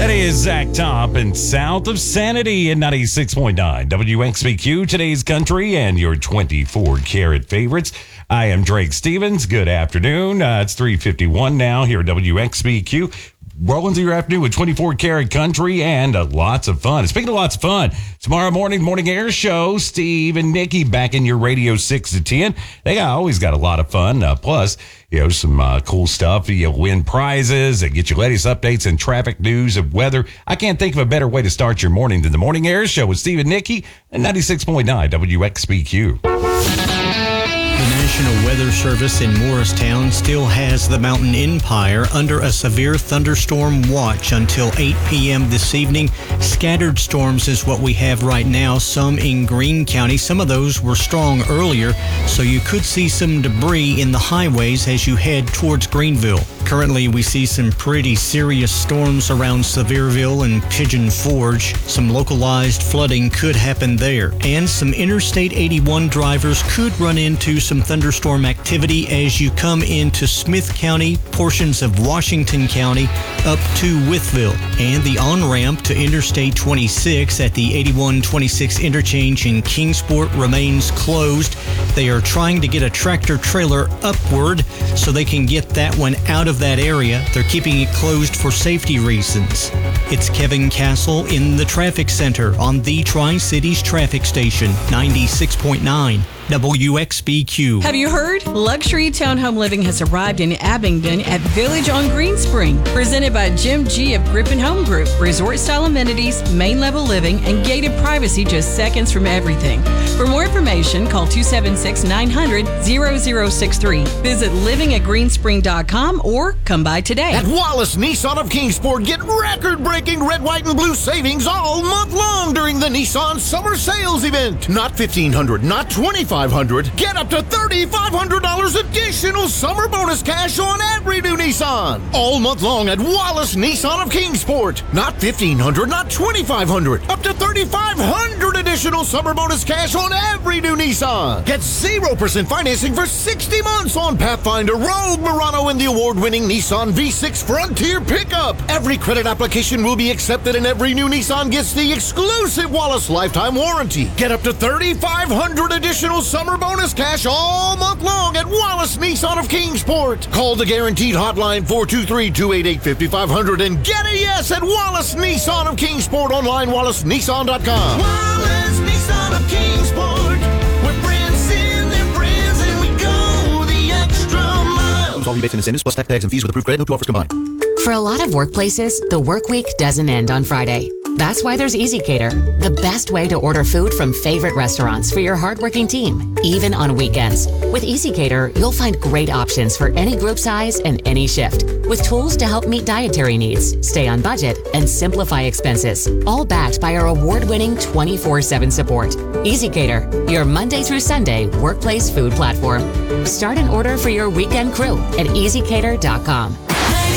That is Zach Top and South of Sanity at 96.9 WXBQ, today's country and your 24-karat favorites. I am Drake Stevens. Good afternoon. It's 3:51 now here at WXBQ. Rolling through your afternoon with 24-karat country and lots of fun. Speaking of lots of fun, tomorrow morning air show, Steve and Nikki back in your radio 6 to 10. They always got a lot of fun. Plus, some cool stuff. You'll win prizes and get your latest updates and traffic news of weather. I can't think of a better way to start your morning than the morning air show with Steve and Nikki at 96.9 WXBQ. The National Weather Service in Morristown still has the Mountain Empire under a severe thunderstorm watch until 8 p.m. this evening. Scattered storms is what we have right now, some in Greene County. Some of those were strong earlier, so you could see some debris in the highways as you head towards Greenville. Currently, we see some pretty serious storms around Sevierville and Pigeon Forge. Some localized flooding could happen there, and some Interstate 81 drivers could run into some thunderstorm activity as you come into Smith County, portions of Washington County, up to Wytheville. And the on-ramp to Interstate 26 at the 8126 interchange in Kingsport remains closed. They are trying to get a tractor-trailer upward so they can get that one out of that area. They're keeping it closed for safety reasons. It's Kevin Castle in the traffic center on the Tri-Cities traffic station, 96.9 WXBQ. Have you heard? Luxury Townhome Living has arrived in Abingdon at Village on Greenspring. Presented by Jim G. of Griffin Home Group. Resort-style amenities, main-level living, and gated privacy just seconds from everything. For more information, call 276-900-0063. Visit livingatgreenspring.com or come by today. At Wallace Nissan of Kingsport, get record-breaking red, white, and blue savings all month long during the Nissan Summer Sales Event. Not $1,500, not $2,500. Get up to $3,500 additional summer bonus cash on every new Nissan. All month long at Wallace Nissan of Kingsport. Not $1,500, not $2,500. Up to $3,500 additional summer bonus cash on every new Nissan. Get 0% financing for 60 months on Pathfinder, Rogue, Murano, and the award-winning Nissan V6 Frontier pickup. Every credit application will be accepted and every new Nissan gets the exclusive Wallace lifetime warranty. Get up to $3,500 additional summer bonus cash all month long at Wallace Nissan of Kingsport. Call the guaranteed hotline 423-288-5500 and get a yes at Wallace Nissan of Kingsport. Online, wallacenissan.com. Wallace Nissan of Kingsport. We're friends in their friends and we go the extra mile. All rebates and incentives plus tax and fees with approved credit. No two offers combined. For a lot of workplaces, the work week doesn't end on Friday. That's why there's EasyCater, the best way to order food from favorite restaurants for your hardworking team, even on weekends. With EasyCater, you'll find great options for any group size and any shift, with tools to help meet dietary needs, stay on budget, and simplify expenses, all backed by our award-winning 24/7 support. EasyCater, your Monday through Sunday workplace food platform. Start an order for your weekend crew at easycater.com.